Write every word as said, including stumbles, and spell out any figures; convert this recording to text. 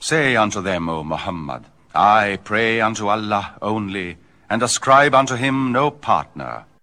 Say unto them, O Muhammad, I pray unto Allah only, and ascribe unto him no partner.